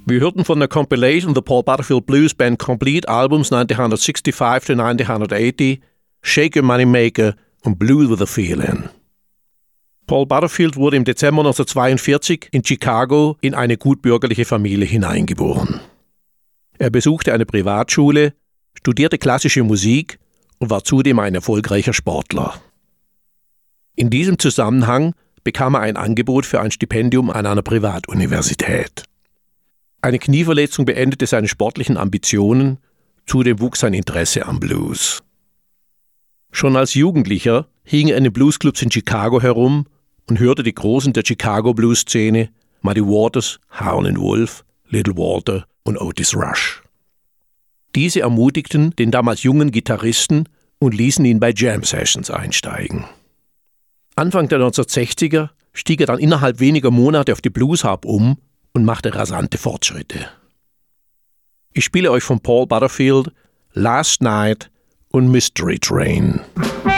Wir hörten von der Compilation The Paul Butterfield Blues Band Complete Albums 1965 to 1980 Shake Your Money Maker und Blues with a Feeling. Paul Butterfield wurde im Dezember 1942 in Chicago in eine gutbürgerliche Familie hineingeboren. Er besuchte eine Privatschule, studierte klassische Musik und war zudem ein erfolgreicher Sportler. In diesem Zusammenhang bekam er ein Angebot für ein Stipendium an einer Privatuniversität. Eine Knieverletzung beendete seine sportlichen Ambitionen, zudem wuchs sein Interesse am Blues. Schon als Jugendlicher hing er in den Bluesclubs in Chicago herum und hörte die Großen der Chicago-Blues-Szene, Muddy Waters, Howlin' Wolf, Little Walter und Otis Rush. Diese ermutigten den damals jungen Gitarristen und ließen ihn bei Jam-Sessions einsteigen. Anfang der 1960er stieg er dann innerhalb weniger Monate auf die Bluesharp um und machte rasante Fortschritte. Ich spiele euch von Paul Butterfield Last Night und Mystery Train.